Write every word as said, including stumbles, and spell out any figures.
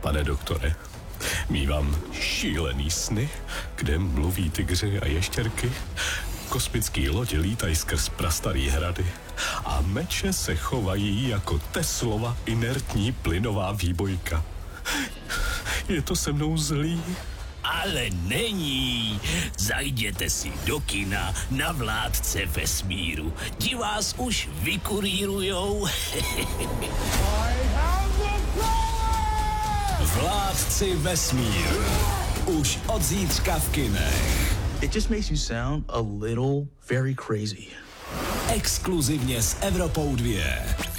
Pane doktore, mívám šílený sny, kde mluví tygři a ještěrky, kosmický lodi lítají skrz prastarý hrady a meče se chovají jako Teslova inertní plynová výbojka. Je to se mnou zlý? Ale není. Zajděte si do kina na Vládce vesmíru. Ti vás už vykurírujou. Vládci vesmíru. Už od zítřka v kinech. It just makes you sound a little very crazy. Exkluzivně s Evropou dva.